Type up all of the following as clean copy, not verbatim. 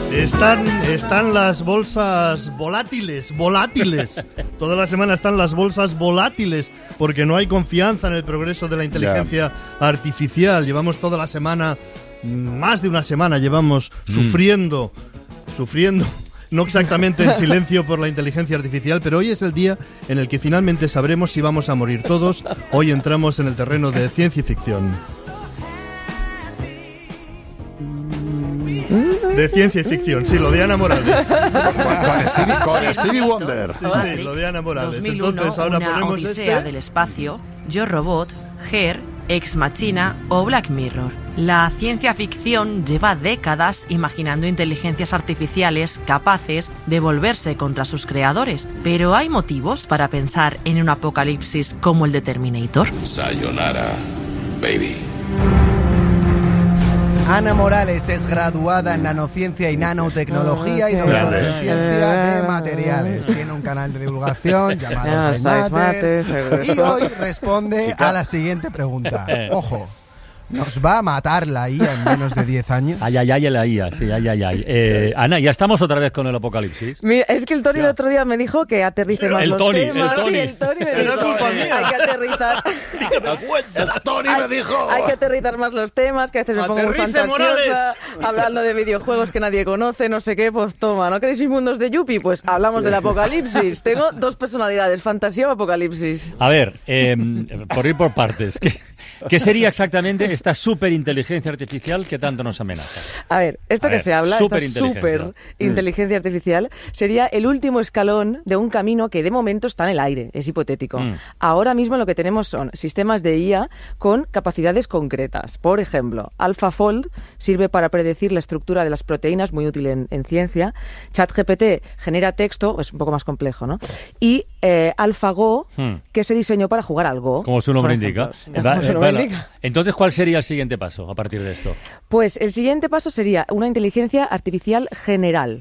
Están las bolsas volátiles. Toda la semana están las bolsas volátiles porque no hay confianza en el progreso de la inteligencia artificial. Llevamos toda la semana, más de una semana llevamos sufriendo, no exactamente en silencio por la inteligencia artificial, pero hoy es el día en el que finalmente sabremos si vamos a morir todos. Hoy entramos en el terreno de ciencia y ficción. De ciencia y ficción, sí, lo de Ana Morales. Con Stevie Wonder. Sí, lo de Ana Morales. 2001, entonces ahora una ponemos odisea del espacio, Yo Robot, Her, Ex Machina o Black Mirror. La ciencia ficción lleva décadas imaginando inteligencias artificiales capaces de volverse contra sus creadores. Pero ¿hay motivos para pensar en un apocalipsis como el de Terminator? Sayonara, baby. Ana Morales es graduada en nanociencia y nanotecnología y doctora en ciencia de materiales. Tiene un canal de divulgación llamado Science Matters y hoy responde a la siguiente pregunta. Ojo, ¿nos va a matar la IA en menos de 10 años? Ay, la IA, sí, ay. Ana, ya estamos otra vez con el apocalipsis. Mira, es que el Tony el otro día me dijo que aterrice más los temas. Sí, el Tony me Será dijo, culpa mía. hay que aterrizar. El Tony me dijo. Hay que aterrizar más los temas, que a veces me pongo muy ¡Aterrice, fantasiosa, Morales! hablando de videojuegos que nadie conoce, no sé qué, pues toma, ¿no queréis mis mundos de Yuppie? Pues hablamos del apocalipsis. Tengo dos personalidades, fantasía o apocalipsis. A ver, por ir por partes, ¿qué sería exactamente esta superinteligencia artificial que tanto nos amenaza? A ver, esto que se habla, esta superinteligencia artificial, sería el último escalón de un camino que de momento está en el aire, es hipotético. Ahora mismo lo que tenemos son sistemas de IA con capacidades concretas. Por ejemplo, AlphaFold sirve para predecir la estructura de las proteínas, muy útil en ciencia. ChatGPT genera texto, es un poco más complejo, ¿no? Y AlphaGo, que se diseñó para jugar al Go. Como su nombre indica. Entonces, ¿cuál sería el siguiente paso a partir de esto? Pues el siguiente paso sería una inteligencia artificial general.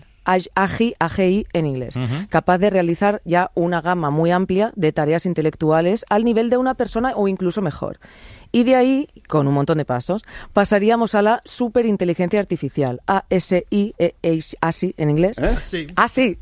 AGI en inglés, capaz de realizar ya una gama muy amplia de tareas intelectuales al nivel de una persona o incluso mejor. Y de ahí, con un montón de pasos, pasaríamos a la superinteligencia artificial, ASI en inglés. Sí. ASI,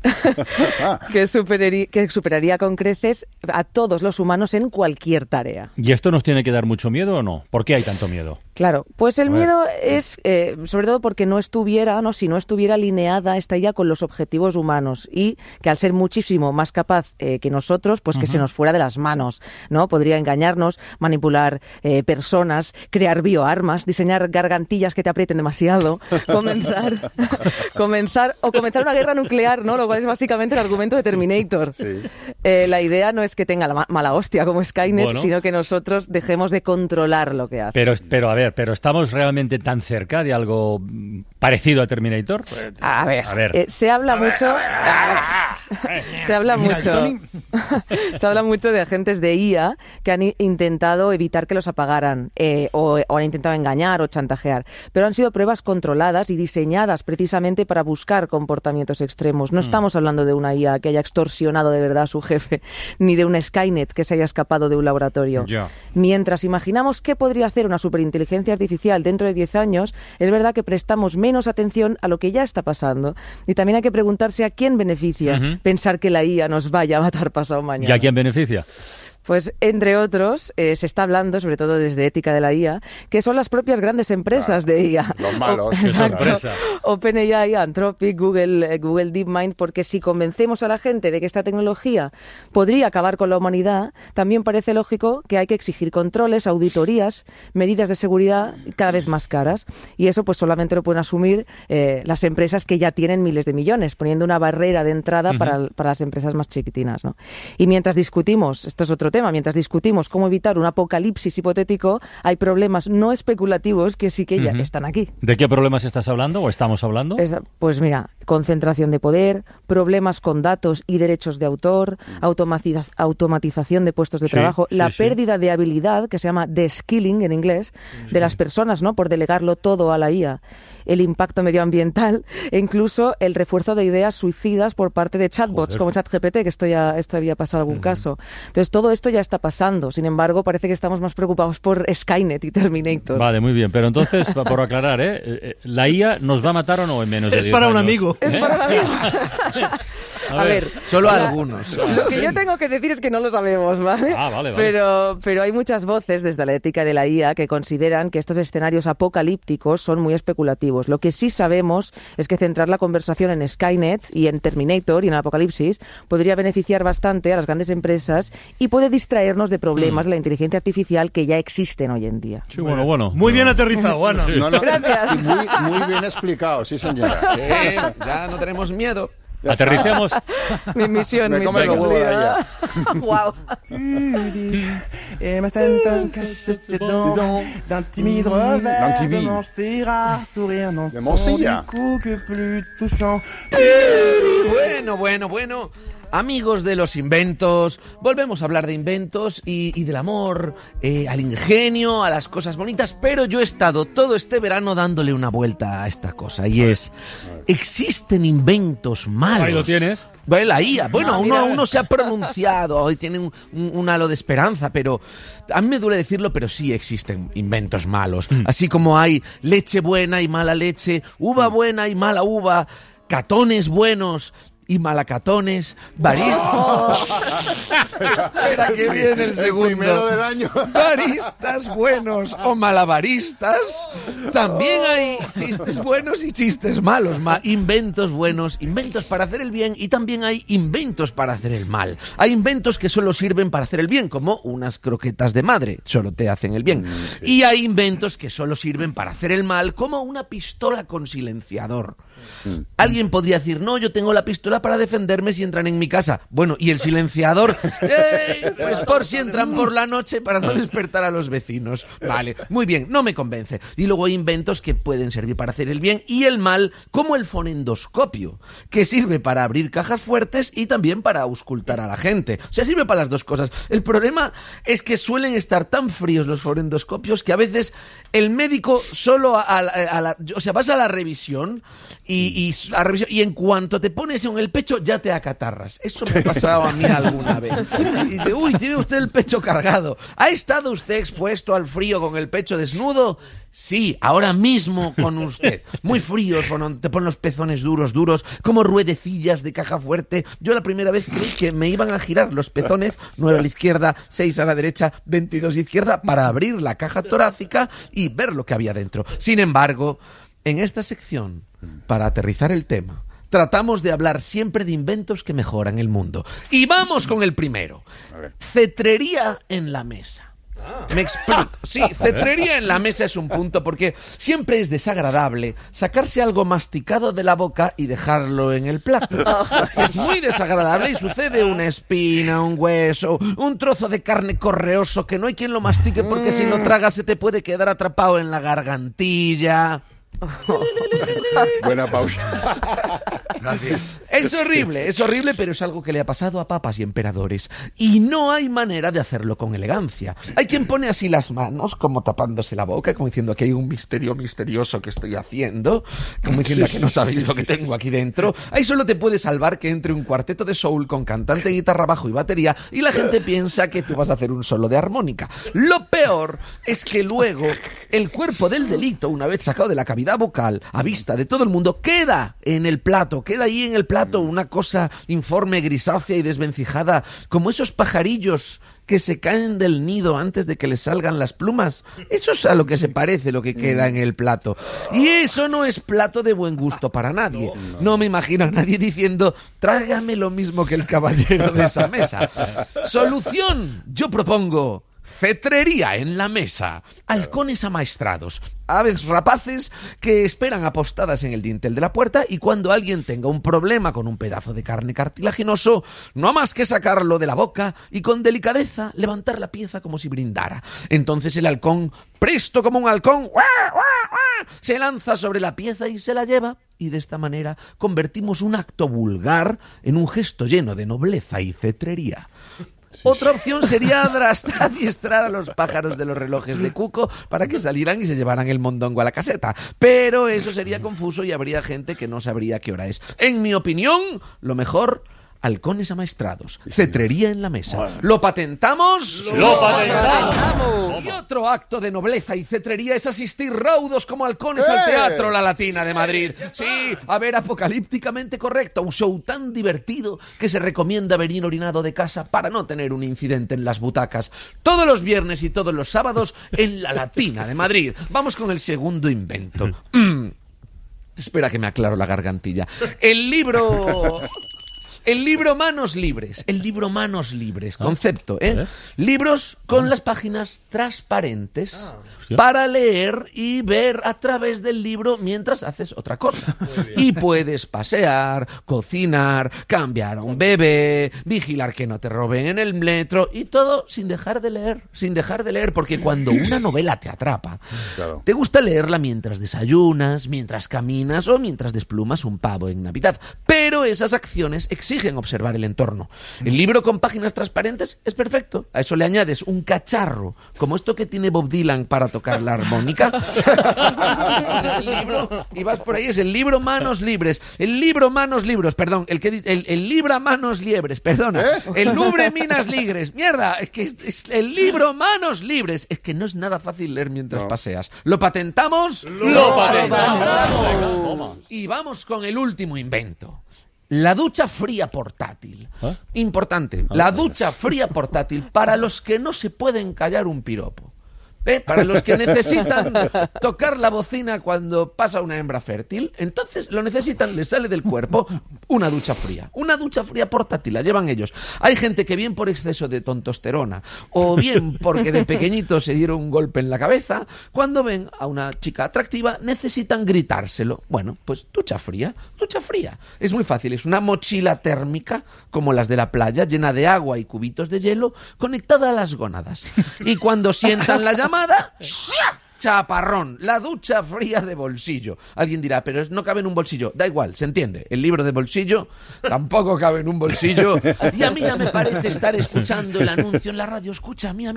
que superaría con creces a todos los humanos en cualquier tarea. ¿Y esto nos tiene que dar mucho miedo o no? ¿Por qué hay tanto miedo? Claro, pues el miedo es sobre todo porque si no estuviera alineada esta IA con los objetivos humanos y que al ser muchísimo más capaz que nosotros, pues que se nos fuera de las manos, ¿no? Podría engañarnos, manipular personas, crear bioarmas, diseñar gargantillas que te aprieten demasiado, comenzar una guerra nuclear, ¿no? Lo cual es básicamente el argumento de Terminator. Sí. La idea no es que tenga la mala hostia como Skynet, sino que nosotros dejemos de controlar lo que hace. Pero ¿estamos realmente tan cerca de algo parecido a Terminator? A ver. Se habla mucho de agentes de IA que han intentado evitar que los apagaran o han intentado engañar o chantajear, pero han sido pruebas controladas y diseñadas precisamente para buscar comportamientos extremos. No estamos hablando de una IA que haya extorsionado de verdad a su jefe, ni de una Skynet que se haya escapado de un laboratorio. Mientras imaginamos qué podría hacer una superinteligencia artificial dentro de 10 años, es verdad que prestamos menos atención a lo que ya está pasando. Y también hay que preguntarse a quién beneficia pensar que la IA nos vaya a matar pasado mañana. ¿Y a quién beneficia? Pues, entre otros, se está hablando, sobre todo desde Ética de la IA, que son las propias grandes empresas de IA. Los malos. OpenAI, Anthropic, Google DeepMind, porque si convencemos a la gente de que esta tecnología podría acabar con la humanidad, también parece lógico que hay que exigir controles, auditorías, medidas de seguridad cada vez más caras. Y eso pues solamente lo pueden asumir las empresas que ya tienen miles de millones, poniendo una barrera de entrada para las empresas más chiquitinas, ¿no? Y mientras discutimos, esto es otro mientras discutimos cómo evitar un apocalipsis hipotético, hay problemas no especulativos que sí que ya están aquí. ¿De qué problemas estás hablando o estamos hablando? Pues mira, concentración de poder, problemas con datos y derechos de autor, automatización de puestos de trabajo, la pérdida de habilidad, que se llama de-skilling en inglés, de las personas, ¿no? Por delegarlo todo a la IA, el impacto medioambiental e incluso el refuerzo de ideas suicidas por parte de chatbots como ChatGPT, que esto había pasado algún caso. Entonces, todo esto esto ya está pasando. Sin embargo, parece que estamos más preocupados por Skynet y Terminator. Vale, muy bien. Pero entonces, por aclarar, ¿la IA nos va a matar o no en menos de 10 años? Es para un amigo. Es para un amigo. A ver, solo algunos. Lo que yo tengo que decir es que no lo sabemos, ¿vale? Vale. Pero hay muchas voces desde la ética de la IA que consideran que estos escenarios apocalípticos son muy especulativos. Lo que sí sabemos es que centrar la conversación en Skynet y en Terminator y en el apocalipsis podría beneficiar bastante a las grandes empresas y puede distraernos de problemas de la inteligencia artificial que ya existen hoy en día. Sí, bueno. Muy bien aterrizado, Ana. No, Gracias. Muy bien explicado, sí, señora. Ya no tenemos miedo. Aterricemos. Mi misión, Me come los huevos de ella. Wow. Et ma stand cache ses dents d'un timide revers de Montserrat, sourire non De Monsilla. du coup que plus touchant. Bueno. Amigos de los inventos, volvemos a hablar de inventos y del amor, al ingenio, a las cosas bonitas, pero yo he estado todo este verano dándole una vuelta a esta cosa, y es, ¿existen inventos malos? Ahí lo tienes. Bueno, la IA, aún no se ha pronunciado, hoy tiene un halo de esperanza, pero a mí me duele decirlo, pero sí existen inventos malos, así como hay leche buena y mala leche, uva buena y mala uva, catones buenos y malacatones, baristas. Espera que viene el segundo. El primero del año. Baristas buenos o malabaristas. También hay chistes buenos y chistes malos. Inventos buenos, inventos para hacer el bien, y también hay inventos para hacer el mal. Hay inventos que solo sirven para hacer el bien, como unas croquetas de madre, solo te hacen el bien. Y hay inventos que solo sirven para hacer el mal, como una pistola con silenciador. Alguien podría decir, no, yo tengo la pistola para defenderme si entran en mi casa. Bueno, y el silenciador, pues por si entran por la noche para no despertar a los vecinos. Vale, muy bien, no me convence. Y luego hay inventos que pueden servir para hacer el bien y el mal, como el fonendoscopio, que sirve para abrir cajas fuertes y también para auscultar a la gente. O sea, sirve para las dos cosas. El problema es que suelen estar tan fríos los fonendoscopios que a veces el médico solo vas a la revisión y en cuanto te pones en el pecho ya te acatarras. Eso me ha pasado a mí alguna vez. Y dice, uy, tiene usted el pecho cargado. ¿Ha estado usted expuesto al frío con el pecho desnudo? Sí, ahora mismo con usted. Muy frío, te ponen los pezones duros, como ruedecillas de caja fuerte. Yo la primera vez creí que me iban a girar los pezones, 9 a la izquierda, 6 a la derecha, 22 a la izquierda, para abrir la caja torácica y ver lo que había dentro. Sin embargo, en esta sección, para aterrizar el tema, tratamos de hablar siempre de inventos que mejoran el mundo. Y vamos con el primero. Cetrería en la mesa. Me explico. Sí, cetrería en la mesa es un punto, porque siempre es desagradable sacarse algo masticado de la boca y dejarlo en el plato. Es muy desagradable y sucede una espina, un hueso, un trozo de carne correoso que no hay quien lo mastique porque si lo tragas se te puede quedar atrapado en la gargantilla. Buena pausa. Gracias. Es horrible, pero es algo que le ha pasado a papas y emperadores. Y no hay manera de hacerlo con elegancia. Hay quien pone así las manos, como tapándose la boca, como diciendo que hay un misterio misterioso que estoy haciendo, como diciendo que no sabéis lo que tengo aquí dentro. Ahí solo te puede salvar que entre un cuarteto de soul con cantante, guitarra, bajo y batería, y la gente piensa que tú vas a hacer un solo de armónica. Lo peor es que luego el cuerpo del delito, una vez sacado de la cavidad vocal, a vista de todo el mundo, queda en el plato, queda ahí en el plato una cosa informe, grisácea y desvencijada, como esos pajarillos que se caen del nido antes de que les salgan las plumas. Eso es a lo que se parece lo que queda en el plato. Y eso no es plato de buen gusto para nadie. No me imagino a nadie diciendo, tráigame lo mismo que el caballero de esa mesa. Solución, yo propongo cetrería en la mesa. Halcones amaestrados, aves rapaces que esperan apostadas en el dintel de la puerta, y cuando alguien tenga un problema con un pedazo de carne cartilaginoso, no ha más que sacarlo de la boca y con delicadeza levantar la pieza como si brindara. Entonces el halcón, presto como un halcón, se lanza sobre la pieza y se la lleva, y de esta manera convertimos un acto vulgar en un gesto lleno de nobleza y cetrería. Otra opción sería adiestrar a los pájaros de los relojes de cuco para que salieran y se llevaran el mondongo a la caseta. Pero eso sería confuso y habría gente que no sabría qué hora es. En mi opinión, lo mejor, halcones amaestrados, cetrería en la mesa. ¿Lo patentamos? ¡Lo patentamos! Y otro acto de nobleza y cetrería es asistir raudos como halcones al Teatro La Latina de Madrid. Sí, a ver Apocalípticamente Correcto, un show tan divertido que se recomienda venir orinado de casa para no tener un incidente en las butacas. Todos los viernes y todos los sábados en La Latina de Madrid. Vamos con el segundo invento. Espera que me aclaro la gargantilla. El libro Manos Libres. El libro Manos Libres. Concepto, ¿eh? Libros con las páginas transparentes para leer y ver a través del libro mientras haces otra cosa. Y puedes pasear, cocinar, cambiar a un bebé, vigilar que no te roben en el metro y todo sin dejar de leer. Sin dejar de leer, porque cuando una novela te atrapa, te gusta leerla mientras desayunas, mientras caminas o mientras desplumas un pavo en Navidad. Pero esas acciones exigen observar el entorno. El libro con páginas transparentes es perfecto. A eso le añades un cacharro, como esto que tiene Bob Dylan para tocar la armónica. El libro, y vas por ahí, es el libro Manos Libres. El libro Manos Libres, perdón, el libra Manos Liebres, perdona. El Lubre Minas Ligres. Mierda, es que es el libro Manos Libres. Es que no es nada fácil leer mientras paseas. ¿Lo patentamos? ¡Lo patentamos! Y vamos con el último invento. La ducha fría portátil. Importante. La ducha fría portátil para los que no se pueden callar un piropo. Para los que necesitan tocar la bocina cuando pasa una hembra fértil, entonces lo necesitan, les sale del cuerpo una ducha fría portátil, la llevan ellos. Hay gente que bien por exceso de tontosterona o bien porque de pequeñito se dieron un golpe en la cabeza, cuando ven a una chica atractiva necesitan gritárselo. Bueno, pues ducha fría. Es muy fácil, es una mochila térmica como las de la playa, llena de agua y cubitos de hielo, conectada a las gónadas. Y cuando sientan la llamada, chaparrón, la ducha fría de bolsillo. Alguien dirá, pero no cabe en un bolsillo. Da igual, se entiende. El libro de bolsillo tampoco cabe en un bolsillo. Y a mí ya me parece estar escuchando el anuncio en la radio. Escucha, mira.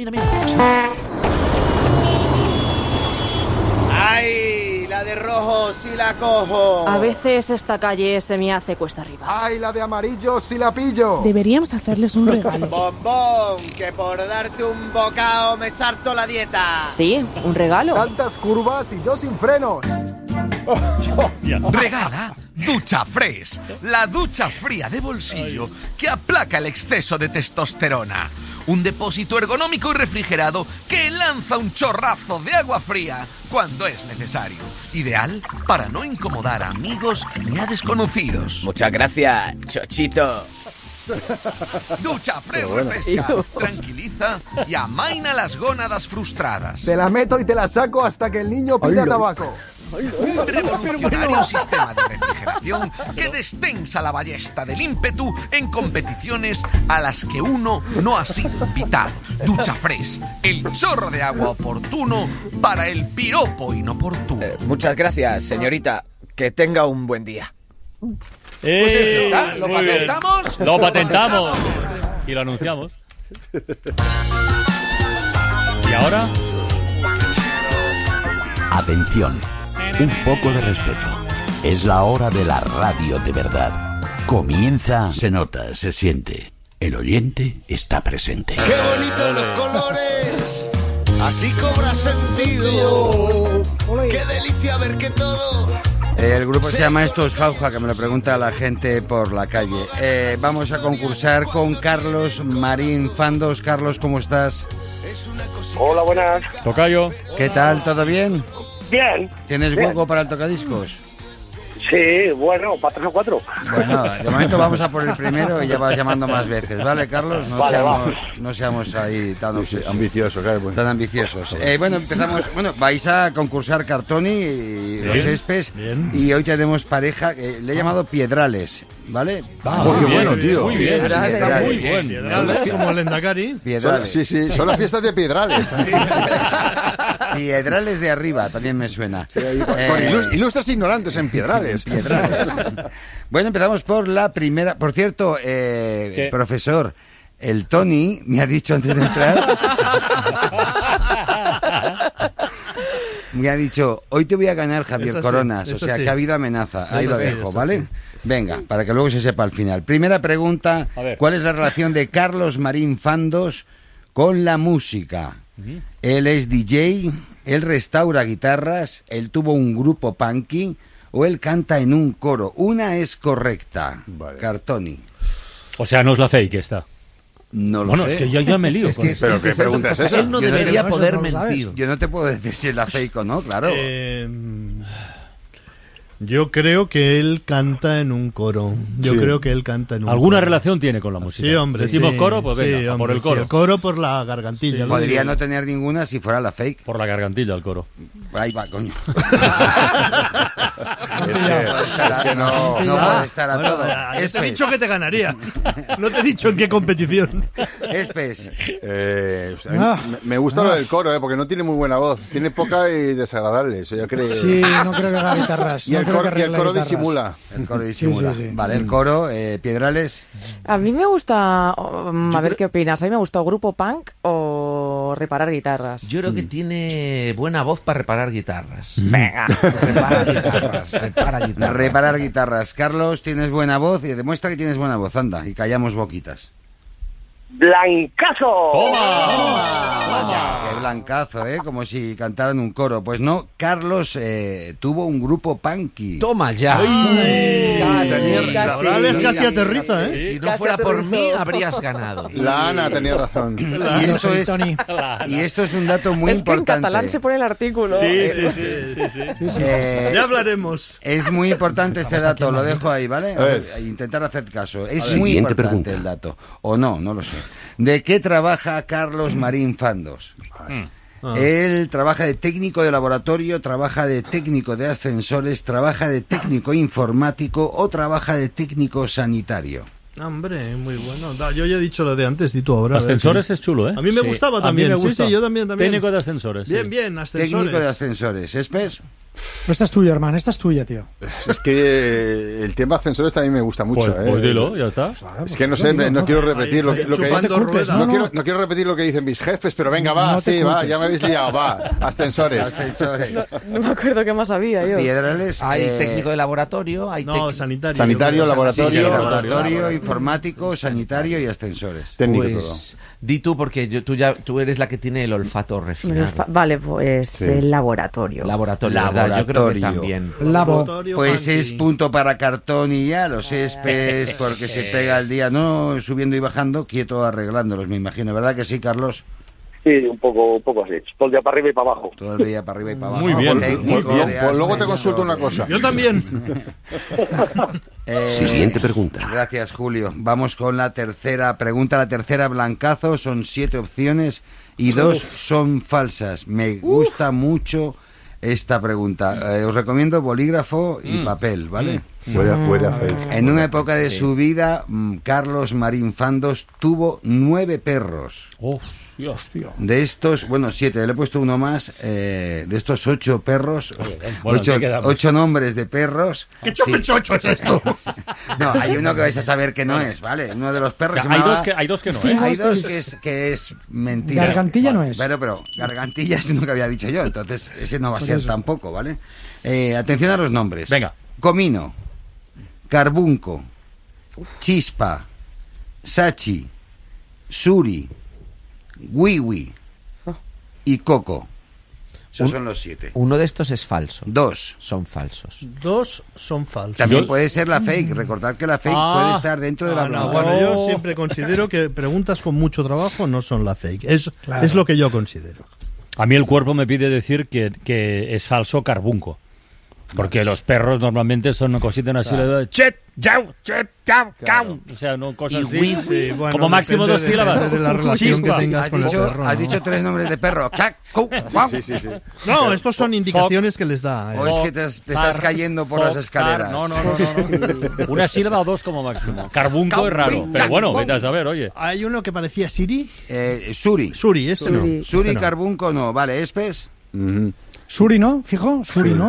¡Ay! La de rojo si la cojo. A veces esta calle se me hace cuesta arriba. ¡Ay! La de amarillo si la pillo. Deberíamos hacerles un regalo. Bombón, que por darte un bocado me salto la dieta. Sí, un regalo. Tantas curvas y yo sin frenos. Regala Ducha Fresh, la ducha fría de bolsillo que aplaca el exceso de testosterona. Un depósito ergonómico y refrigerado que lanza un chorrazo de agua fría cuando es necesario. Ideal para no incomodar a amigos ni a desconocidos. Muchas gracias, Chochito. Ducha refresca, tranquiliza y amaina las gónadas frustradas. Te la meto y te la saco hasta que el niño pida tabaco. Un revolucionario sistema de refrigeración que destensa la ballesta del ímpetu en competiciones a las que uno no ha sido invitado. Ducha Fresh, el chorro de agua oportuno para el piropo inoportuno. Muchas gracias, señorita. Que tenga un buen día. Pues eso está, ¿lo patentamos? Lo patentamos y lo anunciamos. ¿Y ahora? Atención, un poco de respeto. Es la hora de la radio de verdad. Comienza, se nota, se siente. El oyente está presente. ¡Qué bonitos los colores! Así cobra sentido. ¡Qué delicia ver que todo! El grupo se llama Esto es Jauja, que me lo pregunta la gente por la calle. Vamos a concursar con Carlos Marín Fandos. Carlos, ¿cómo estás? Hola, buenas. Tocayo. ¿Qué tal? ¿Todo bien? Bien. ¿Tienes bien. hueco para el tocadiscos? Sí, bueno, para 3 o 4. Bueno, de momento vamos a por el primero y ya vas llamando más veces, ¿vale, Carlos? No seamos ahí tan ambiciosos, claro, pues. Tan ambiciosos. Bueno, empezamos. Bueno, vais a concursar Cartoni y los Espes. Y hoy tenemos pareja, le he llamado Piedrales, ¿vale? Qué bueno, tío. Muy bien, está muy bueno. Piedrales, como el Endacari. Piedrales. Sí, son las fiestas de Piedrales. Piedrales de arriba, también me suena. Sí, con ilustres ignorantes en Piedrales. Bueno, empezamos por la primera. Por cierto, profesor, el Tony me ha dicho antes de entrar. Me ha dicho, hoy te voy a ganar Javier Eso sí, Coronas, o eso sea sí. que ha habido amenaza. Ahí Eso lo sí, dejo, eso ¿vale? sí. Venga, para que luego se sepa al final. Primera pregunta, A ver. ¿cuál es la relación de Carlos Marín Fandos con la música? Él es DJ, él restaura guitarras, él tuvo un grupo punky o él canta en un coro. Una es correcta, Cartoni. O sea, no es la fake esta. No lo Bueno, sé. es que yo ya me lío. Es con que, eso. Pero ¿qué pregunta es esa? Él no Yo no debería tengo- poder eso no lo sabes. mentir. Yo no te puedo decir si es la fake o no, claro. Yo creo que él canta en un coro. Yo Sí. creo que él canta en un ¿Alguna coro. relación tiene con la música? Sí, hombre. Decimos sí, coro, pues sí, venga, a por hombre, el coro. sí, el coro por la gargantilla. lo Podría digo. no tener ninguna si fuera la fake. Por la gargantilla el coro. Ahí va, coño. Es que no. No puede estar a Bueno, todo. ya te he Espes. dicho que te ganaría. No te he dicho en qué competición. Espes. A mí me gusta lo del coro, porque no tiene muy buena voz. Tiene poca y desagradable. Eso yo creo. Sí, no creo que haga guitarras. Y no el creo coro, que y el arregle coro guitarras. disimula. El coro disimula. Sí, sí, sí. Vale, el coro, Piedrales. A mí me gusta, a ver qué opinas, a mí me gusta o grupo punk o reparar guitarras. Yo creo que tiene buena voz para reparar guitarras. Venga. Repara guitarras, repara guitarras. Reparar guitarras. Carlos, tienes buena voz y demuestra que tienes buena voz. Anda, y callamos boquitas. ¡Blancazo! Vaya, qué blancazo, ¿eh? Como si cantaran un coro. Pues no, Carlos tuvo un grupo punky. Toma ya. Labrales casi aterriza, ¿eh? Si no fuera por mí, habrías ganado. La Ana tenía razón. Y eso es, y esto es un dato muy Es que en importante. catalán se pone el artículo. Sí. Ya hablaremos. Es muy importante este dato, lo dejo ahí, ¿vale? A ver. Intentar hacer caso. Es ver. muy Siguiente importante pregunta. el dato. O no, no lo sé. ¿De qué trabaja Carlos Marín Fandos? Él trabaja de técnico de laboratorio, trabaja de técnico de ascensores, trabaja de técnico informático o trabaja de técnico sanitario. Hombre, muy bueno. Yo ya he dicho lo de antes, di tú ahora. a ver, Ascensores sí. es chulo, ¿eh? A mí me Sí. gustaba A mí también. me gusta. Sí, yo también. Técnico de ascensores. Bien, sí. bien, ascensores. Técnico de ascensores. ¿Espes? Esta es tuya, hermano, esta es tuya, tío. Es que el tema ascensores también me gusta mucho. Pues dilo, ya está. Es que no sé, no quiero repetir lo que chupando ruedas. no quiero repetir lo que dicen mis jefes, pero venga, va, No te sí, va, culpes. ya me habéis liado, va, ascensores. Ascensores. No me acuerdo qué más había yo. Piedrales. Hay técnico de laboratorio, hay No, sanitario. Sanitario, yo creo que Sí, sí, laboratorio. laboratorio, informático, sanitario y ascensores. Técnico Pues di tú, porque tú eres la que tiene el olfato refinado. Vale, pues Sí. el laboratorio. Laboratorio, ¿verdad? Yo creo que también. Labo. Pues funky. es punto para Cartoni ya, los Espes, porque se pega el día, no subiendo y bajando, quieto arreglándolos, me imagino, ¿verdad que sí, Carlos? Sí, un poco así. Todo el día para arriba y para abajo. Todo el día para arriba y para abajo. Muy bien. Técnico Pues de luego te ascensores. consulto una cosa. Yo también. Siguiente pregunta. Gracias, Julio. Vamos con la tercera pregunta. La tercera, blancazo. Son 7 opciones y 2 son falsas. Me gusta mucho esta pregunta. Os recomiendo bolígrafo y papel, ¿vale? Puede hacer. En una época de su vida, Carlos Marín Fandos tuvo 9 perros. Uf, Dios, tío. De estos, bueno, 7, le he puesto uno más. De estos 8 perros, Bueno, ¿qué quedamos? 8 nombres de perros. ¿Qué chocho es esto? No, hay uno que vais a saber que no es, ¿vale? Uno de los perros. O sea, se hay llamaba- dos que no, ¿eh? Hay dos que es mentira. Gargantilla no es. Pero gargantilla es uno que había dicho yo, entonces ese no va a Pues ser eso. tampoco, ¿vale? Atención a los nombres. Venga. Comino, Carbunco, Chispa, Sachi, Suri, Wiwi y Coco. Esos son los 7. Uno de estos es falso. 2 son falsos. 2 son falsos. También puede ser la fake. Recordad que la fake puede estar dentro de la no, blanca. bueno, yo siempre considero que preguntas con mucho trabajo no son la fake. Es lo que yo considero. A mí el cuerpo me pide decir que es falso carbunco. Porque los perros normalmente son cositas así, Claro. chet, yau, chet, yau, cau. O sea, no cosas así. Sí, bueno, como máximo depende 2 sílabas. depende de la relación Chispa. que tengas con el perro. Has ¿no? dicho 3 nombres de perro. Clac, cu, guau. Sí. No, estos son indicaciones que les da. O es que te estás cayendo por las escaleras. No. Una sílaba o 2 como máximo. Carbunco es raro. Pero bueno, vete a saber, oye. Hay uno que parecía Siri. Suri. Suri, este no. Suri, Este no. Carbunco no. Vale, Espes. Suri, ¿no? Fijo, Suri, ¿no?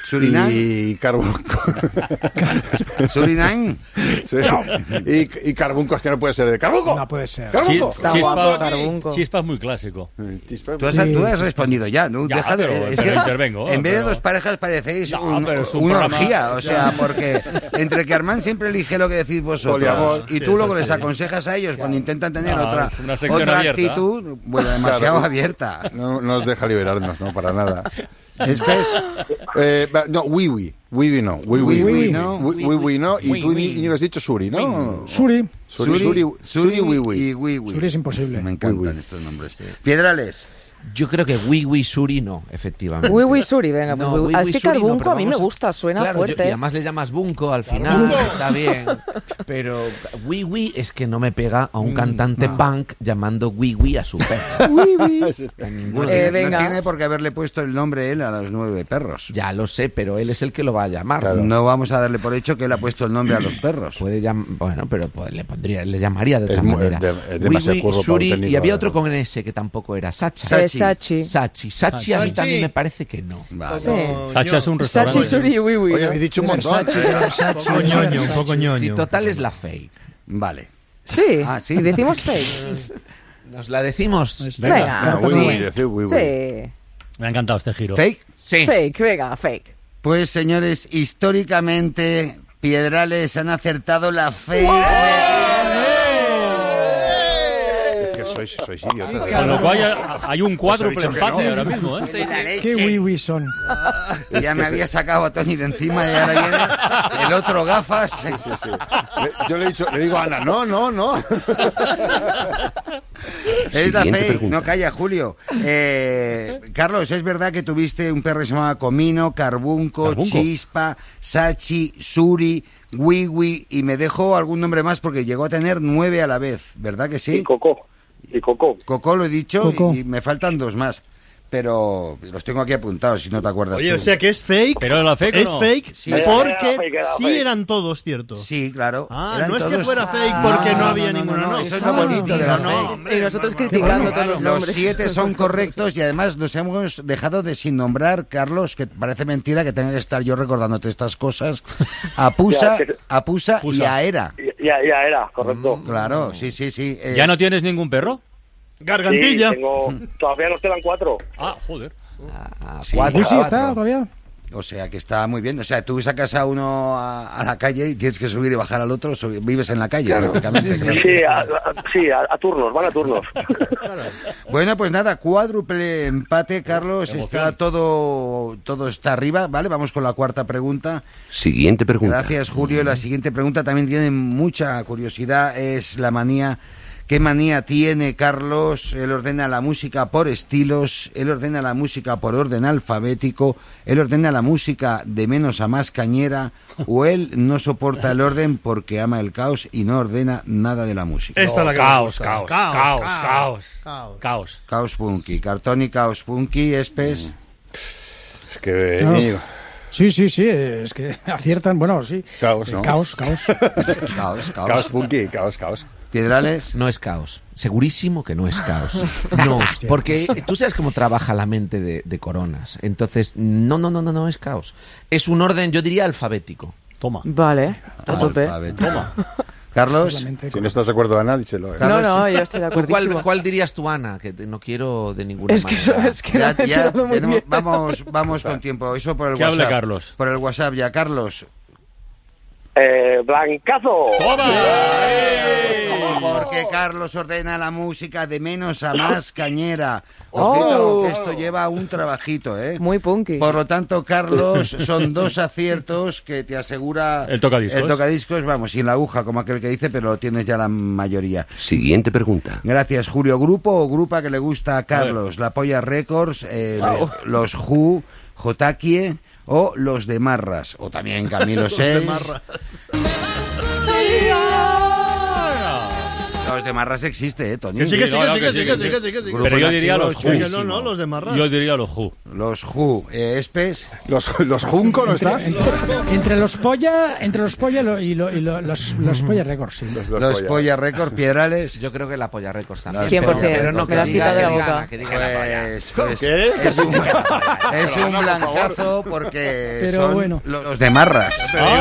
Surinam. Y carbunco. Surinam. Sí. Y carbunco, es que no puede ser de carbunco. No puede ser. ¡Carbunco! Chispa es muy clásico. Tú has respondido ya, ¿no? Ya, Deja de- pero es que intervengo. en vez de pero- dos parejas parecéis pero es un una programa- orgía, o sea, porque entre que Armand siempre elige lo que decís vosotros Poliamor. y Sí, tú eso lo que les sí. aconsejas a ellos cuando intentan tener No, otra es una sección abierta. actitud, bueno, demasiado Claro. abierta. No nos deja liberarnos, no, para nada. Esto es No, wiwi. Wiwi no. Wiwi no. Wiwi no. Y tú, Wiwi. Íñigo, has dicho suri, ¿no? Suri. Suri, wiwi. y Wiwi. Suri es imposible. Me encantan estos nombres. Piedrales. Yo creo que Wiwi Suri no, efectivamente. Wiwi Suri, venga. Pues No, wiwi. Wiwi Es que Suri no, carbunco pero a mí me vamos a- gusta, suena Claro, fuerte. y además le llamas bunco al final, está bien. Pero Wiwi es que no me pega a un cantante punk llamando Wiwi a su perro. A ninguno de ellos. venga. No tiene por qué haberle puesto el nombre él a los 9 perros. Ya lo sé, pero él es el que lo va a llamar. No vamos a darle por hecho que él ha puesto el nombre a los perros. Puede bueno, pero le llamaría de otra Es muy- manera. es demasiado Wiwi, curro para Suri, un técnico, y había además. otro con S que tampoco era Sacha. Sachi. Sachi a mí también me parece que no. Vale. Sí. Sacha es un restaurante. Sachi Suri Wiwi. Oye, ¿no? habéis dicho un montón. Un poco ñoño, un poco Si ñoño. total es la fake. Vale. Sí. Ah, sí. Y decimos fake. Nos la decimos. Venga. Wiwi, Sí. decir wiwi. Sí. Me ha encantado este giro. ¿Fake? Sí. Fake, venga, fake. Pues señores, históricamente Piedrales han acertado la fake. Es que sois idiotas. Con lo cual hay un cuádruple Os he dicho que empate no. ahora mismo, ¿eh? Qué wiwi son. Ya me había sacado a Tony de encima y ahora viene el otro gafas. Sí. Yo le digo a Ana, no. Es la Siguiente fake, pregunta. no calla, Julio. Carlos, ¿es verdad que tuviste un perro que se llamaba Comino, Carbunco, Carbunco. Chispa, Sachi, Suri, Wiwi y me dejó algún nombre más porque llegó a tener 9 a la vez, ¿verdad que Y sí? Coco. Y Coco. Coco lo he dicho Coco. y me faltan 2 más, pero los tengo aquí apuntados si no te acuerdas Oye, tú. o sea que es fake. ¿Pero la fake o Es no? fake Sí. porque Era sí fake. eran todos ciertos. Sí, claro. Ah, Eran no es que todos- fuera fake porque no había ninguno, no. Eso es lo bonito de la No, fake. hombre, Y nosotros normal. criticando Bueno, todos los claro. Los nombres. 7 son correctos y además nos hemos dejado de sin nombrar, Carlos, que parece mentira que tenga que estar yo recordándote estas cosas. A Pusa, Ya, que- a Pusa y Pusa. a Era. Ya era, correcto. Claro, sí. ¿Ya no tienes ningún perro? Gargantilla. Sí, todavía nos quedan 4. Ah, joder. Sí, Lucy cuatro. está todavía. O sea que está muy bien. O sea, tú sacas a uno a la calle y tienes que subir y bajar al otro. Vives en la calle, prácticamente. claro. A turnos, van a turnos. Bueno, pues nada, cuádruple empate, Carlos. Emoción. Está todo está arriba, ¿vale? Vamos con la cuarta pregunta. Siguiente pregunta. Gracias, Julio. La siguiente pregunta también tiene mucha curiosidad. Es la manía. ¿Qué manía tiene Carlos? Él ordena la música por estilos, él ordena la música por orden alfabético, él ordena la música de menos a más cañera, o él no soporta el orden porque ama el caos y no ordena nada de la música. Esta es la que me gusta. Caos. Caos punky, cartón y caos punky, Espes. Es que, No. Íñigo, Sí, es que aciertan, bueno, sí. Caos, ¿no? Caos. Caos punky, caos. Piedrales. No es caos. Segurísimo que no es caos. No, porque tú sabes cómo trabaja la mente de Coronas. Entonces, no es caos. Es un orden, yo diría, alfabético. Toma. Vale, a tope. Toma. Carlos. Si no estás de acuerdo, Ana, díselo. No, yo estoy de ¿Tú acuerdo. ¿Cuál dirías tú, Ana? Que no quiero de ninguna Es que manera. es que no me he enterado muy bien. Vamos con tiempo. Eso por el Que WhatsApp. hable Carlos. Por el WhatsApp ya, Carlos. Blancazo. ¡Toma! Porque Carlos ordena la música de menos a más cañera. Os digo que esto lleva un trabajito, ¿eh? Muy punky. Por lo tanto, Carlos, son 2 aciertos que te asegura El tocadiscos. El tocadiscos, vamos, sin la aguja, como aquel que dice, pero lo tienes ya la mayoría. Siguiente pregunta. Gracias, Julio. ¿Grupo o grupa que le gusta a Carlos? La Polla Records, los Who, Jotakie o los de Marras. O también Camilo Los de 6. Marras. Los de Marras existe, Tony. Que sí. Pero yo diría los Who. No, los de Marras. Yo diría los Who. Los Who. Espes. Los Junco, ¿no está? Entre los Polla y los Polla Records, sí. Los Polla Records, Piedrales. Yo creo que la Polla Records también. 100%. Pero no me lo has quitado de la boca. Pues ¿Qué? es un blancazo porque Pero son bueno. los de Marras.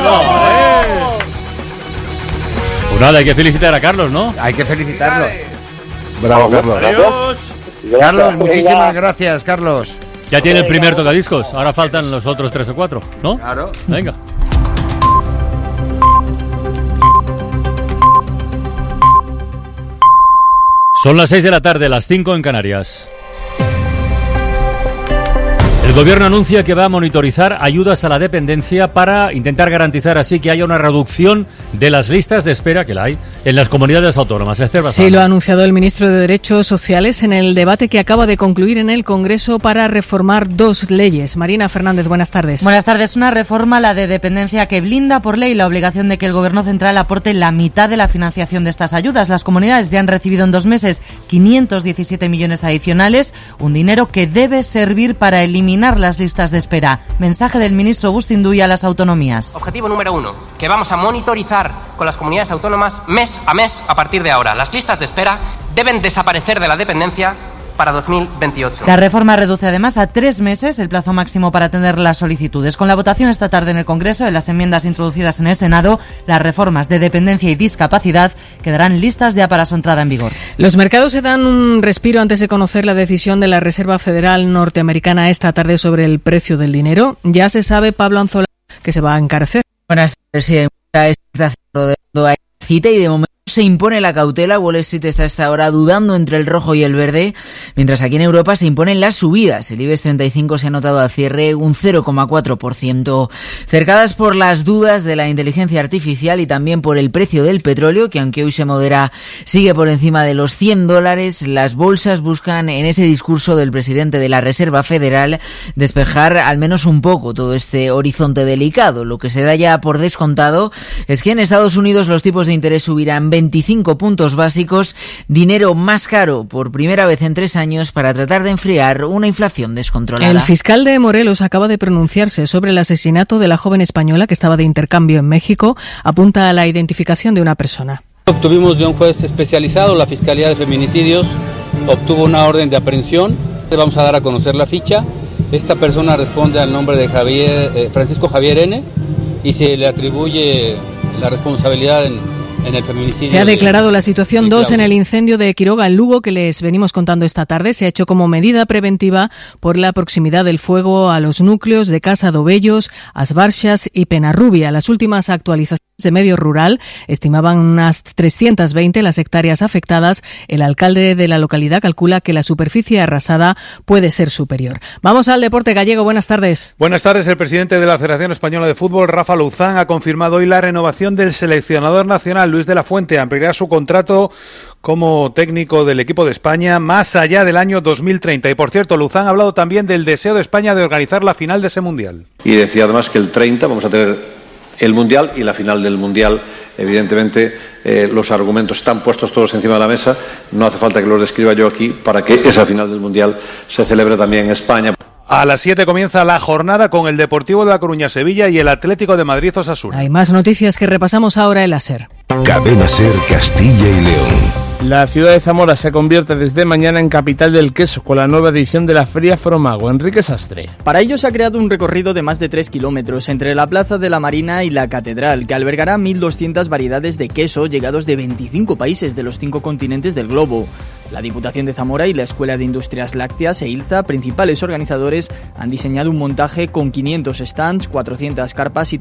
Pues nada, hay que felicitar a Carlos, ¿no? Hay que felicitarlo. Bravo, Carlos. Adiós. Carlos, muchísimas gracias, Carlos. Ya tiene el primer tocadiscos, ahora faltan los otros 3 o 4, ¿no? Claro. Venga. Son las 6 de la tarde, las 5 en Canarias. El gobierno anuncia que va a monitorizar ayudas a la dependencia para intentar garantizar así que haya una reducción de las listas de espera, que la hay, en las comunidades autónomas. Esther Bazán. Sí, lo ha anunciado el ministro de Derechos Sociales en el debate que acaba de concluir en el Congreso para reformar 2 leyes. Marina Fernández, buenas tardes. Buenas tardes. Una reforma, la de dependencia, que blinda por ley la obligación de que el Gobierno central aporte la mitad de la financiación de estas ayudas. Las comunidades ya han recibido en 2 meses 517 millones adicionales, un dinero que debe servir para eliminar las listas de espera. Mensaje del ministro Bustinduy a las autonomías. Objetivo número 1, que vamos a monitorizar con las comunidades autónomas mes a mes a partir de ahora. Las listas de espera deben desaparecer de la dependencia para 2028. La reforma reduce además a 3 meses el plazo máximo para atender las solicitudes. Con la votación esta tarde en el Congreso de las enmiendas introducidas en el Senado, las reformas de dependencia y discapacidad quedarán listas ya para su entrada en vigor. Los mercados se dan un respiro antes de conocer la decisión de la Reserva Federal norteamericana esta tarde sobre el precio del dinero. Ya se sabe, Pablo Anzola, que se va a encarecer. Buenas tardes, sí, hay mucha expectación rodeando a cita y de momento se impone la cautela. Wall Street está hasta ahora dudando entre el rojo y el verde, mientras aquí en Europa se imponen las subidas. El IBEX 35 se ha notado al cierre un 0,4%, cercadas por las dudas de la inteligencia artificial y también por el precio del petróleo, que aunque hoy se modera, sigue por encima de los $100. Las bolsas buscan en ese discurso del presidente de la Reserva Federal despejar al menos un poco todo este horizonte delicado. Lo que se da ya por descontado es que en Estados Unidos los tipos de interés subirán 25 puntos básicos, dinero más caro por primera vez en 3 años para tratar de enfriar una inflación descontrolada. El fiscal de Morelos acaba de pronunciarse sobre el asesinato de la joven española que estaba de intercambio en México. Apunta a la identificación de una persona. Obtuvimos de un juez especializado, la Fiscalía de Feminicidios obtuvo una orden de aprehensión. Vamos a dar a conocer la ficha. Esta persona responde al nombre de Francisco Javier N. y se le atribuye la responsabilidad en el feminicidio. Se ha declarado la situación 2 en el incendio de Quiroga en Lugo, que les venimos contando esta tarde. Se ha hecho como medida preventiva por la proximidad del fuego a los núcleos de Casa Dobellos, As Barxas y Penarrubia. Las últimas actualizaciones de Medio Rural estimaban unas 320 las hectáreas afectadas. El alcalde de la localidad calcula que la superficie arrasada puede ser superior. Vamos al deporte gallego. Buenas tardes. Buenas tardes. El presidente de la Federación Española de Fútbol, Rafa Louzán, ha confirmado hoy la renovación del seleccionador nacional, Luis de la Fuente. Ampliará su contrato como técnico del equipo de España más allá del año 2030. Y por cierto, Louzán ha hablado también del deseo de España de organizar la final de ese Mundial. Y decía además que el 30 vamos a tener el Mundial y la final del Mundial. Evidentemente los argumentos están puestos todos encima de la mesa, no hace falta que los describa yo aquí para que esa final del Mundial se celebre también en España. A las 7 comienza la jornada con el Deportivo de La Coruña Sevilla y el Atlético de Madrid Osasuna. Hay más noticias que repasamos ahora en la SER. Cadena SER Castilla y León. La ciudad de Zamora se convierte desde mañana en capital del queso con la nueva edición de la Feria Fromago. Enrique Sastre. Para ello se ha creado un recorrido de más de 3 kilómetros entre la Plaza de la Marina y la Catedral, que albergará 1.200 variedades de queso llegados de 25 países de los 5 continentes del globo. La Diputación de Zamora y la Escuela de Industrias Lácteas e ILZA, principales organizadores, han diseñado un montaje con 500 stands, 400 carpas y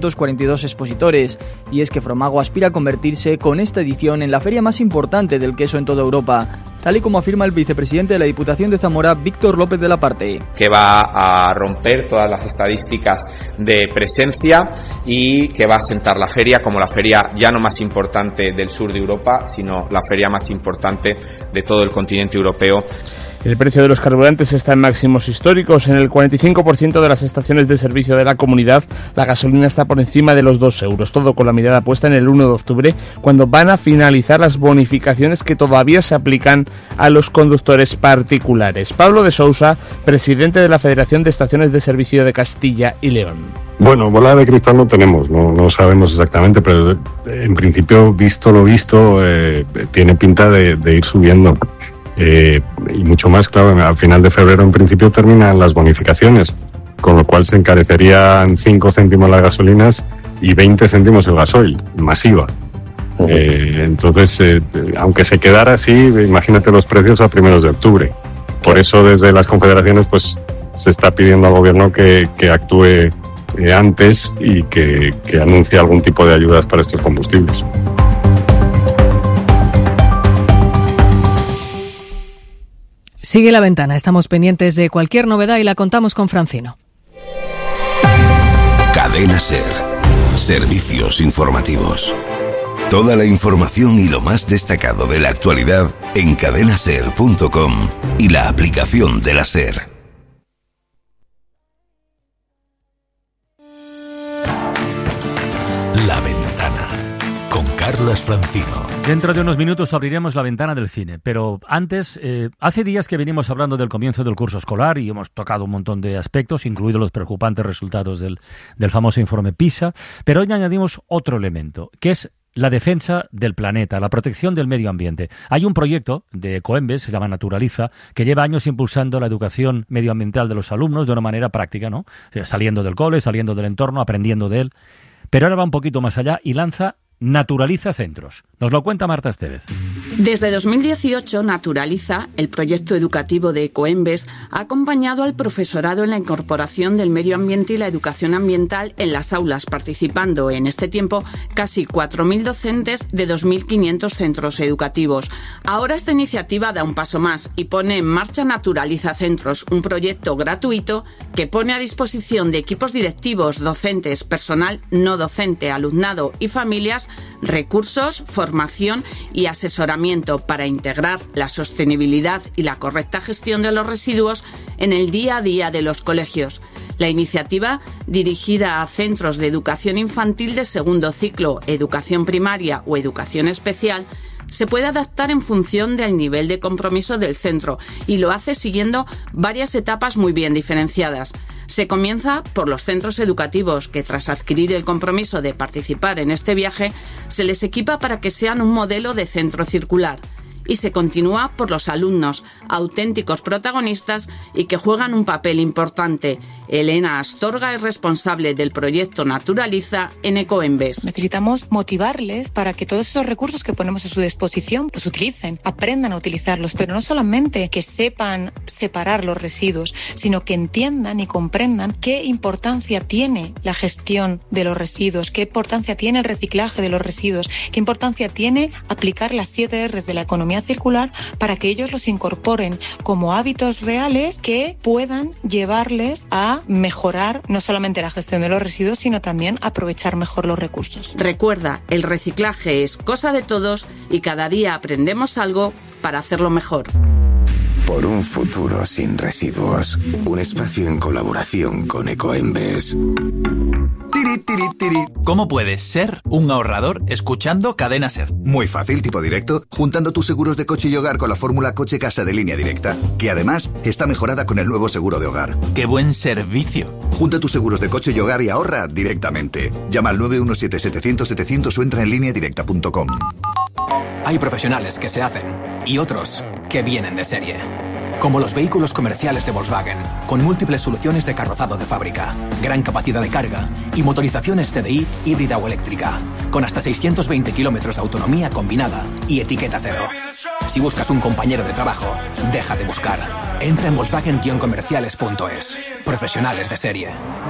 342 expositores. Y es que Fromago aspira a convertirse con esta edición en la feria más importante del queso en toda Europa, tal y como afirma el vicepresidente de la Diputación de Zamora, Víctor López de la Parte. Que va a romper todas las estadísticas de presencia y que va a sentar la feria como la feria ya no más importante del sur de Europa, sino la feria más importante de todo el continente europeo. El precio de los carburantes está en máximos históricos. En el 45% de las estaciones de servicio de la comunidad, la gasolina está por encima de los 2 euros. Todo con la mirada puesta en el 1 de octubre, cuando van a finalizar las bonificaciones que todavía se aplican a los conductores particulares. Pablo de Sousa, presidente de la Federación de Estaciones de Servicio de Castilla y León. Bueno, bola de cristal no tenemos, no sabemos exactamente, pero en principio, visto lo visto, tiene pinta de ir subiendo. Y mucho más, claro, al final de febrero en principio terminan las bonificaciones, con lo cual se encarecerían 5 céntimos las gasolinas y 20 céntimos el gasoil, masiva. Entonces, aunque se quedara así, imagínate los precios a primeros de octubre. Por eso desde las confederaciones pues se está pidiendo al gobierno que actúe antes y que anuncie algún tipo de ayudas para estos combustibles. Sigue La Ventana, estamos pendientes de cualquier novedad y la contamos con Francino. Cadena SER. Servicios informativos. Toda la información y lo más destacado de la actualidad en cadenaser.com y la aplicación de la SER. La Ventana, con Carlos Francino. Dentro de unos minutos abriremos la ventana del cine, pero antes, hace días que venimos hablando del comienzo del curso escolar y hemos tocado un montón de aspectos, incluidos los preocupantes resultados del famoso informe PISA, pero hoy añadimos otro elemento, que es la defensa del planeta, la protección del medio ambiente. Hay un proyecto de Ecoembes, se llama Naturaliza, que lleva años impulsando la educación medioambiental de los alumnos de una manera práctica, ¿no? Saliendo del cole, saliendo del entorno, aprendiendo de él. Pero ahora va un poquito más allá y lanza Naturaliza Centros. Nos lo cuenta Marta Estevez. Desde 2018, Naturaliza, el proyecto educativo de Ecoembes, ha acompañado al profesorado en la incorporación del medio ambiente y la educación ambiental en las aulas, participando en este tiempo casi 4.000 docentes de 2.500 centros educativos. Ahora esta iniciativa da un paso más y pone en marcha Naturaliza Centros, un proyecto gratuito que pone a disposición de equipos directivos, docentes, personal no docente, alumnado y familias recursos, formación y asesoramiento para integrar la sostenibilidad y la correcta gestión de los residuos en el día a día de los colegios. La iniciativa, dirigida a centros de educación infantil de segundo ciclo, educación primaria o educación especial, se puede adaptar en función del nivel de compromiso del centro y lo hace siguiendo varias etapas muy bien diferenciadas. Se comienza por los centros educativos que, tras adquirir el compromiso de participar en este viaje, se les equipa para que sean un modelo de centro circular. Y se continúa por los alumnos, auténticos protagonistas y que juegan un papel importante. Elena Astorga es responsable del proyecto Naturaliza en Ecoembes. Necesitamos motivarles para que todos esos recursos que ponemos a su disposición los utilicen, aprendan a utilizarlos, pero no solamente que sepan separar los residuos, sino que entiendan y comprendan qué importancia tiene la gestión de los residuos, qué importancia tiene el reciclaje de los residuos, qué importancia tiene aplicar las 7 R's de la economía circular para que ellos los incorporen como hábitos reales que puedan llevarles a mejorar no solamente la gestión de los residuos, sino también aprovechar mejor los recursos. Recuerda, el reciclaje es cosa de todos y cada día aprendemos algo para hacerlo mejor. Por un futuro sin residuos, un espacio en colaboración con Ecoembes. ¿Cómo puedes ser un ahorrador escuchando Cadena SER? Muy fácil, tipo directo, juntando tus seguros de coche y hogar con la fórmula coche-casa de Línea Directa, que además está mejorada con el nuevo seguro de hogar. ¡Qué buen servicio! Junta tus seguros de coche y hogar y ahorra directamente. Llama al 917-700-700 o entra en lineadirecta.com. Hay profesionales que se hacen y otros que vienen de serie. Como los vehículos comerciales de Volkswagen, con múltiples soluciones de carrozado de fábrica, gran capacidad de carga y motorizaciones TDI híbrida o eléctrica, con hasta 620 kilómetros de autonomía combinada y etiqueta cero. Si buscas un compañero de trabajo, deja de buscar. Entra en Volkswagen-comerciales.es. Profesionales de serie.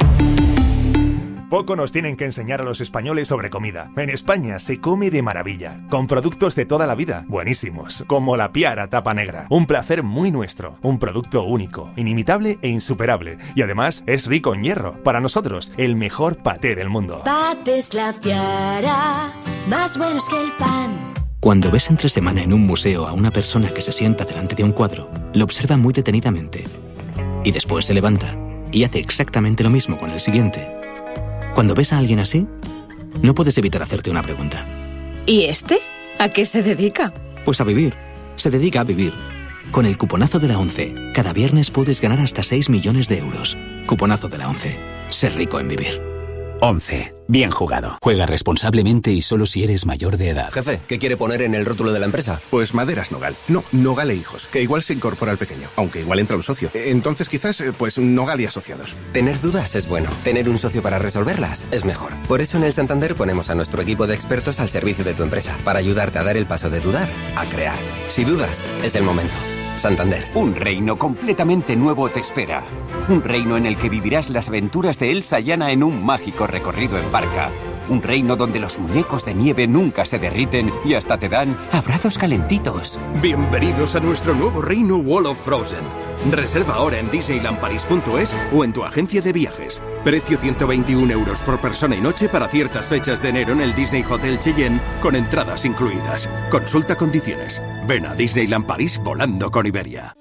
Poco nos tienen que enseñar a los españoles sobre comida. En España se come de maravilla, con productos de toda la vida, buenísimos, como la Piara tapa negra. Un placer muy nuestro, un producto único, inimitable e insuperable. Y además es rico en hierro. Para nosotros, el mejor paté del mundo. Patés La Piara, más buenos que el pan. Cuando ves entre semana en un museo a una persona que se sienta delante de un cuadro, lo observa muy detenidamente. Y después se levanta y hace exactamente lo mismo con el siguiente. Cuando ves a alguien así, no puedes evitar hacerte una pregunta. ¿Y este? ¿A qué se dedica? Pues a vivir. Se dedica a vivir. Con el cuponazo de la ONCE, cada viernes puedes ganar hasta 6 millones de euros. Cuponazo de la ONCE. Ser rico en vivir. 11. Bien jugado. Juega responsablemente y solo si eres mayor de edad. Jefe, ¿qué quiere poner en el rótulo de la empresa? Pues Maderas Nogal. No, Nogal e Hijos, que igual se incorpora al pequeño, aunque igual entra un socio. Entonces quizás, pues Nogal y Asociados. Tener dudas es bueno. Tener un socio para resolverlas es mejor. Por eso en el Santander ponemos a nuestro equipo de expertos al servicio de tu empresa, para ayudarte a dar el paso de dudar a crear. Si dudas, es el momento. Santander. Un reino completamente nuevo te espera. Un reino en el que vivirás las aventuras de Elsa y Anna en un mágico recorrido en barca. Un reino donde los muñecos de nieve nunca se derriten y hasta te dan abrazos calentitos. Bienvenidos a nuestro nuevo reino Wall of Frozen. Reserva ahora en disneylandparis.es o en tu agencia de viajes. Precio 121 euros por persona y noche para ciertas fechas de enero en el Disney Hotel Cheyenne con entradas incluidas. Consulta condiciones. Ven a Disneyland París volando con Iberia.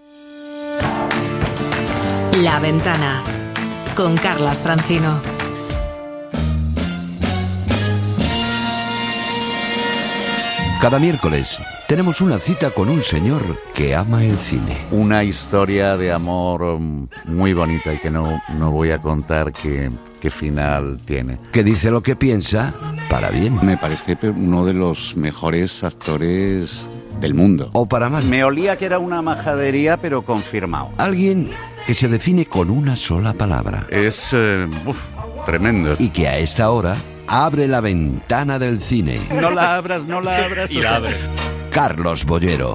La Ventana con Carlas Francino. Cada miércoles tenemos una cita con un señor que ama el cine. Una historia de amor muy bonita y que no voy a contar qué final tiene. Que dice lo que piensa para bien. Me parece uno de los mejores actores del mundo. O para mal. Me olía que era una majadería, pero confirmado. Alguien que se define con una sola palabra. Es tremendo. Y que a esta hora abre la ventana del cine. No la abras, no la abras. Y la abre. Carlos Bollero.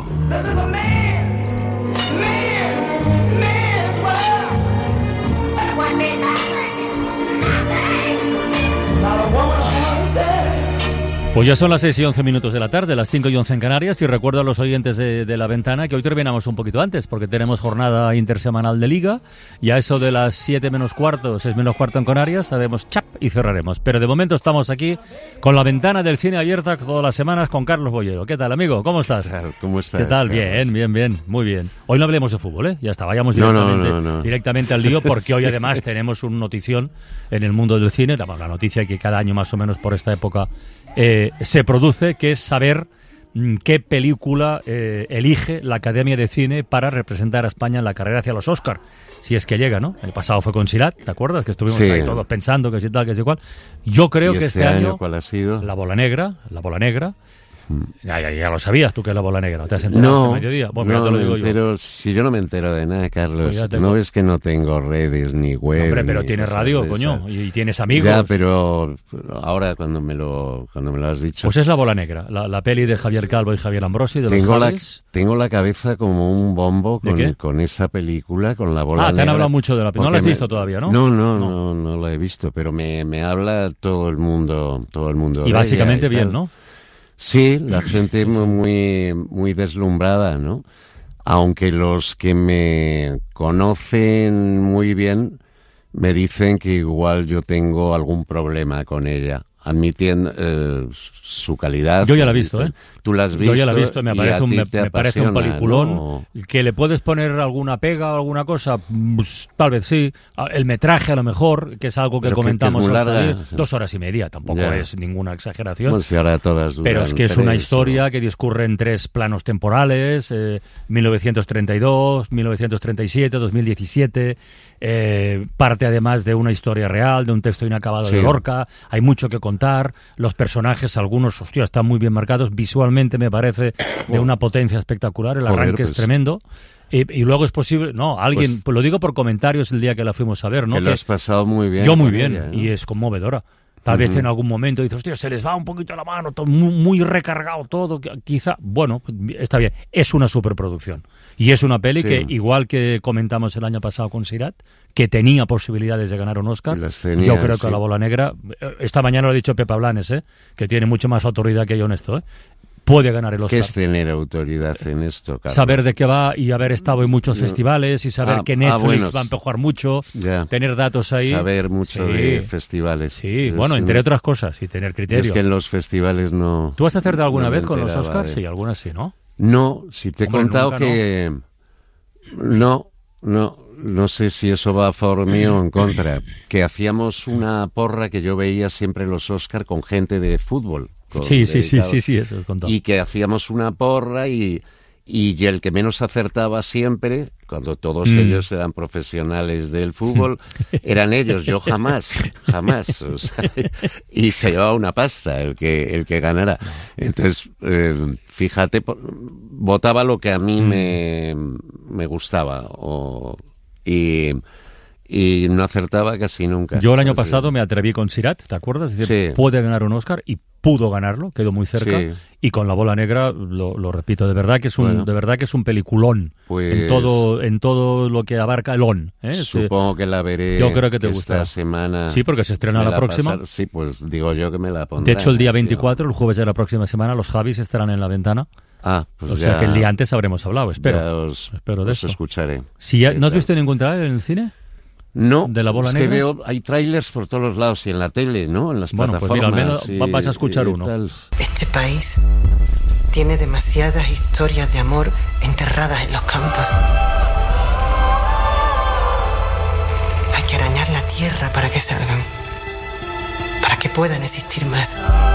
Pues ya son las 6 y 11 minutos de la tarde, las 5 y 11 en Canarias, y recuerdo a los oyentes de La Ventana que hoy terminamos un poquito antes, porque tenemos jornada intersemanal de Liga, y a eso de las 7 menos cuarto, 6 menos cuarto en Canarias, haremos chap y cerraremos. Pero de momento estamos aquí con La Ventana del cine abierta todas las semanas con Carlos Bollero. ¿Qué tal, amigo? ¿Cómo estás? ¿Cómo estás? ¿Qué tal? Bien, bien, bien, muy bien. Hoy no hablemos de fútbol, ¿eh? Ya está, vayamos directamente al lío, porque hoy además tenemos una notición en el mundo del cine, la noticia que cada año más o menos por esta época se produce, que es saber qué película elige la Academia de Cine para representar a España en la carrera hacia los Oscar, si es que llega, ¿no? El pasado fue con Sirat, ¿te acuerdas? Que estuvimos ahí todos pensando que si tal, que si cual. Yo creo que este año ¿cuál ha sido? La Bola Negra. Ya lo sabías tú que es La Bola Negra, ¿te has enterado de mediodía? Bueno, te lo digo pero si yo no me entero de nada, Carlos, pues no es que no tengo redes ni web. Hombre, pero tienes radio, coño, y tienes amigos. Ya, pero ahora cuando me lo has dicho. Pues es La Bola Negra, la peli de Javier Calvo y Javier Ambrosi, de los Javis. Tengo la cabeza como un bombo con esa película, con La Bola Negra. Te han hablado mucho de la película. No la has visto todavía, ¿no? No la he visto, pero me habla todo el mundo. Y básicamente bien, ¿no? Sí, la gente muy deslumbrada, ¿no? Aunque los que me conocen muy bien me dicen que igual yo tengo algún problema con ella, admitiendo su calidad. Yo ya la he visto, ¿eh? Tú la has visto. Yo ya la he visto, me parece un peliculón. ¿No? ¿Que le puedes poner alguna pega o alguna cosa? Pues, tal vez sí. El metraje a lo mejor, que es algo que comentamos al salir, 2 horas y media, tampoco es ninguna exageración. Bueno, si ahora todas duran pero es que es una historia que discurre en 3 planos temporales, 1932, 1937, 2017... parte además de una historia real, de un texto inacabado de Lorca. Hay mucho que contar. Los personajes, algunos, están muy bien marcados. Visualmente me parece de una potencia espectacular. El arranque es tremendo. Y luego es posible, pues lo digo por comentarios el día que la fuimos a ver, ¿no? Que lo has pasado muy bien. Yo muy bien, ella, ¿no? Y es conmovedora. Tal vez en algún momento dices, hostia, se les va un poquito la mano, todo, muy recargado todo, quizá. Bueno, está bien. Es una superproducción. Y es una peli que, igual que comentamos el año pasado con Sirat, que tenía posibilidades de ganar un Oscar, yo creo que La Bola Negra, esta mañana lo ha dicho Pepa Blanes, que tiene mucho más autoridad que yo en esto, puede ganar el Oscar. ¿Qué es tener autoridad en esto, Carlos? Saber de qué va y haber estado en muchos festivales y saber que Netflix va a empujar mucho, tener datos ahí. Saber mucho de festivales. Sí, bueno, entre otras cosas, y tener criterio. Es que en los festivales no... ¿Tú has acertado alguna vez con los Oscars? Sí, algunas sí, ¿no? No, si te he contado que... No sé si eso va a favor mío o en contra. Que hacíamos una porra que yo veía siempre en los Oscar con gente de fútbol. Sí, eso es contado. Y que hacíamos una porra y el que menos acertaba siempre, cuando todos ellos eran profesionales del fútbol, eran ellos. Yo jamás. O sea, y se llevaba una pasta el que ganara. Entonces, fíjate, votaba lo que a mí me gustaba. Y no acertaba casi nunca. Yo el año pasado me atreví con Sirat, ¿te acuerdas? Es decir, puede ganar un Oscar y pudo ganarlo, quedó muy cerca. Sí. Y con La Bola Negra, lo repito, de verdad que es un peliculón. Pues, en todo lo que abarca el ON. Supongo que la veré. Yo creo que te gusta. Esta semana. Sí, porque se estrena la próxima. Sí, pues digo yo que me la pondré. De hecho, el día 24, el jueves de la próxima semana, los Javis estarán en la ventana. Pues o sea que el día antes habremos hablado, espero. Espero de eso. Escucharé. ¿No has visto ningún trailer en el cine? No, ¿De La Bola Negra? Que veo, hay trailers por todos los lados y en la tele, ¿no? En las plataformas. Pues mira, al menos vas a escuchar uno. Este país tiene demasiadas historias de amor enterradas en los campos. Hay que arañar la tierra para que salgan, para que puedan existir más.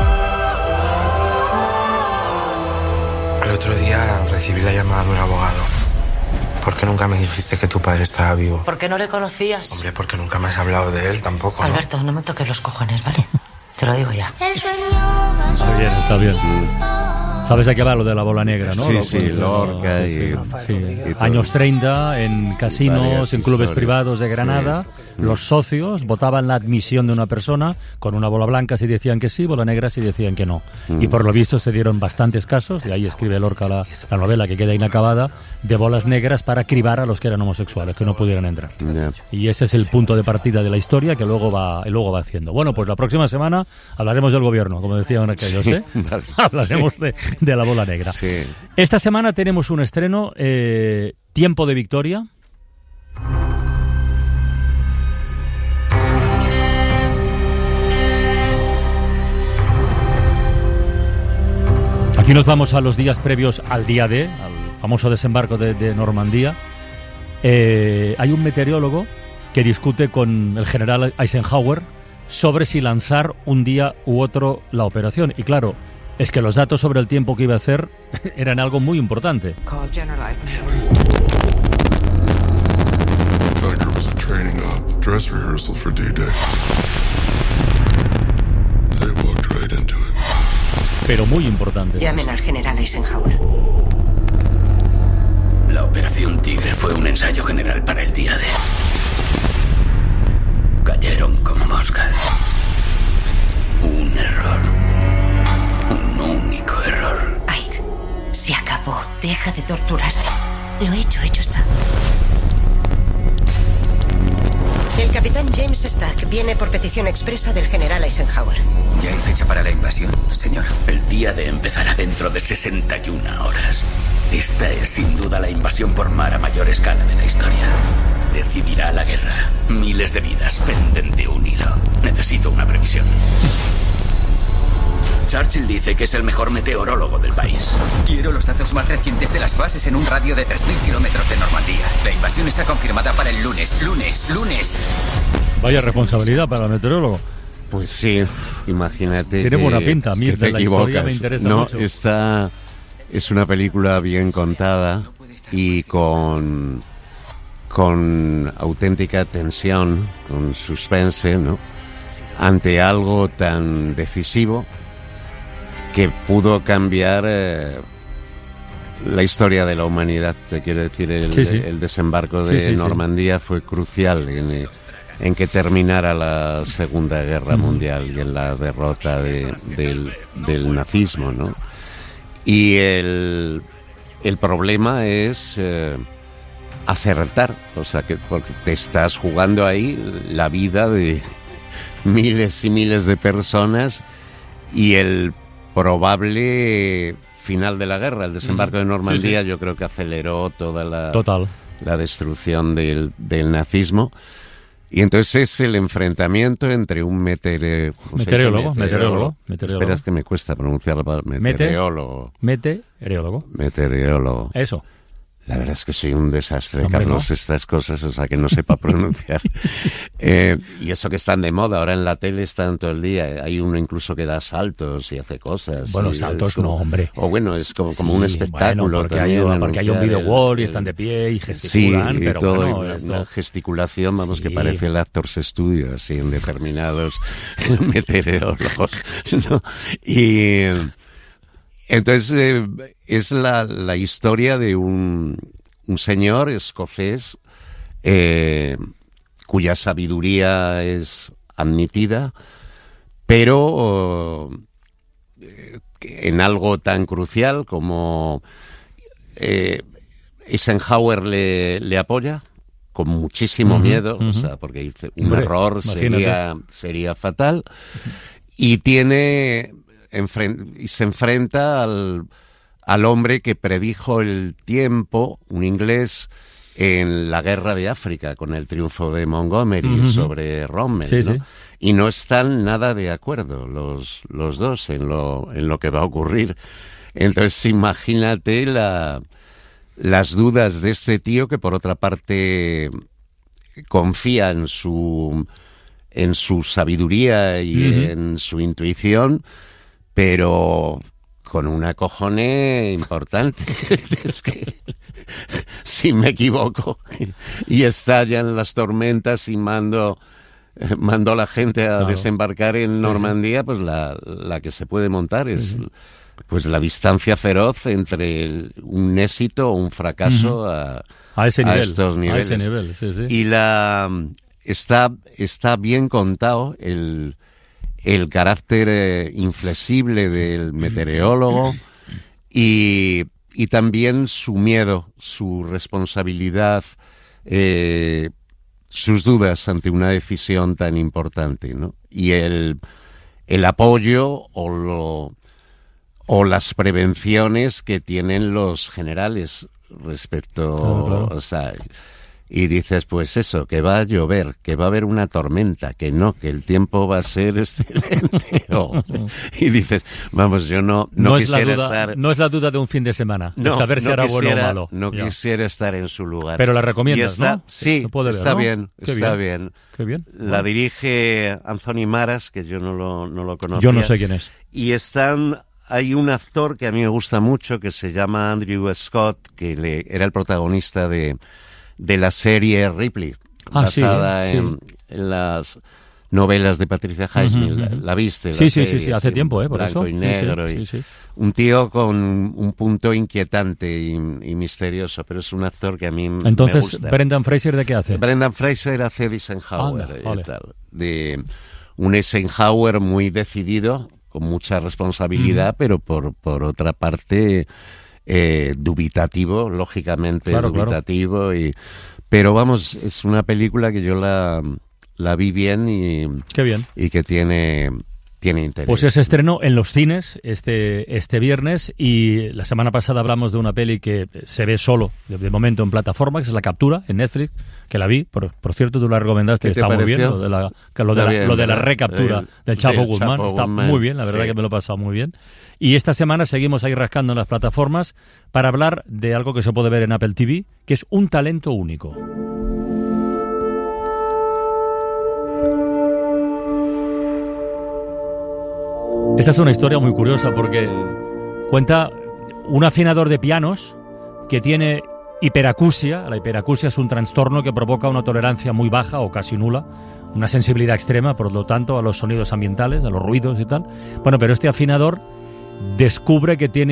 El otro día recibí la llamada de un abogado. ¿Por qué nunca me dijiste que tu padre estaba vivo? ¿Por qué no le conocías? Hombre, porque nunca me has hablado de él tampoco, ¿no? Alberto, no me toques los cojones, ¿vale? Te lo digo ya. Está bien. ¿Sabes a qué va lo de La Bola Negra, no? Lorca y años 30, en casinos, en clubes privados de Granada, los socios votaban la admisión de una persona con una bola blanca si decían que sí, bola negra si decían que no. Y por lo visto se dieron bastantes casos, y ahí escribe Lorca la novela que queda inacabada, de bolas negras para cribar a los que eran homosexuales, que no pudieran entrar. Y ese es el punto de partida de la historia que luego va haciendo. Bueno, pues la próxima semana hablaremos del gobierno, como decían aquellos, ¿eh? Hablaremos de La Bola Negra. Sí. Esta semana tenemos un estreno, Tiempo de Victoria. Aquí nos vamos a los días previos al día D, al famoso desembarco de Normandía. Hay un meteorólogo que discute con el general Eisenhower sobre si lanzar un día u otro la operación. Y claro, es que los datos sobre el tiempo que iba a hacer eran algo muy importante. Pero muy importante. Llamen al general Eisenhower. La Operación Tigre fue un ensayo general para el día D. Cayeron como moscas. Un error. Un único error. Ike, se acabó. Deja de torturarte. Lo hecho está. El capitán James Stack viene por petición expresa del general Eisenhower. ¿Ya hay fecha para la invasión, señor? El día D empezará dentro de 61 horas. Esta es sin duda la invasión por mar a mayor escala de la historia. Decidirá la guerra. Miles de vidas penden de un hilo. Necesito una previsión. Churchill dice que es el mejor meteorólogo del país. Quiero los datos más recientes de las bases en un radio de 3.000 kilómetros de Normandía. La invasión está confirmada para el lunes. ¡Lunes! Vaya responsabilidad para el meteorólogo. Pues sí, imagínate. Tiene buena pinta, a mí de la historia me interesa mucho. Es una película bien contada y con auténtica tensión, con suspense, ¿no? Ante algo tan decisivo que pudo cambiar la historia de la humanidad. Te quiero decir, el desembarco de Normandía fue crucial en que terminara la Segunda Guerra Mundial y en la derrota del nazismo, ¿no? Y el problema es acertar, o sea, porque te estás jugando ahí la vida de miles y miles de personas y el probable final de la guerra, el desembarco de Normandía, yo creo que aceleró toda la destrucción del nazismo. Y entonces es el enfrentamiento entre un meteorólogo. Espera, es que me cuesta pronunciar la palabra meteorólogo. Meteorólogo. Eso. La verdad es que soy un desastre, hombre, Carlos, ¿no? Estas cosas, o sea, que no sepa pronunciar. Y eso que están de moda, ahora en la tele están todo el día. Hay uno incluso que da saltos y hace cosas. Bueno, saltos como, no, hombre. O bueno, es como un espectáculo. Porque hay un video wall y están de pie y gesticulan. Sí, y pero todo, bueno, una gesticulación, vamos, que parece el Actors Studio, así, en determinados meteorólogos, ¿no? Y... entonces es la historia de un señor escocés cuya sabiduría es admitida, pero en algo tan crucial como Eisenhower le apoya con muchísimo miedo, o sea, porque dice un error sería fatal, y tiene... y se enfrenta al hombre que predijo el tiempo, un inglés, en la guerra de África, con el triunfo de Montgomery sobre Rommel, ¿no? Y no están nada de acuerdo los dos en lo que va a ocurrir. Entonces, imagínate las dudas de este tío, que por otra parte confía en su sabiduría y en su intuición, pero con una cojones importante. Es que, si me equivoco y estallan las tormentas y mando a la gente a desembarcar en Normandía, pues la que se puede montar es pues la distancia feroz entre un éxito o un fracaso a estos niveles. A ese nivel, Y está bien contado el carácter inflexible del meteorólogo y también su miedo, su responsabilidad, sus dudas ante una decisión tan importante, ¿no? Y el apoyo o las prevenciones que tienen los generales respecto... Claro. O sea, y dices, pues eso, que va a llover, que va a haber una tormenta, que el tiempo va a ser excelente. Y dices, vamos, yo no quisiera estar... No es la duda de un fin de semana, de saber si era bueno o malo. No quisiera estar en su lugar. Pero la recomiendas, ¿no? Sí, está bien. Qué bien. La dirige Anthony Maras, que yo no lo conocía. Yo no sé quién es. Y hay un actor que a mí me gusta mucho, que se llama Andrew Scott, que era el protagonista de la serie Ripley, basada en las novelas de Patricia Highsmith. ¿La viste? Sí, hace tiempo, por blanco eso. Y negro. Sí. Un tío con un punto inquietante y misterioso, pero es un actor que a mí me gusta. Entonces, ¿Brendan Fraser de qué hace? Brendan Fraser hace de Eisenhower. De un Eisenhower muy decidido, con mucha responsabilidad, pero por otra parte... dubitativo, lógicamente dubitativo. Claro. Pero vamos, es una película que yo la vi bien y qué bien. Y que tiene interés. Pues se estrenó en los cines este viernes, y la semana pasada hablamos de una peli que se ve solo de momento en plataforma, que es La Captura, en Netflix, que la vi, por cierto, tú la recomendaste, está muy bien, lo de la recaptura del Chapo Guzmán, está muy bien, la verdad que me lo he pasado muy bien. Y esta semana seguimos ahí rascando en las plataformas para hablar de algo que se puede ver en Apple TV, que es Un talento único. Esta es una historia muy curiosa porque cuenta un afinador de pianos que tiene hiperacusia. La hiperacusia es un trastorno que provoca una tolerancia muy baja o casi nula, una sensibilidad extrema, por lo tanto, a los sonidos ambientales, a los ruidos y tal. Bueno, pero este afinador descubre que tiene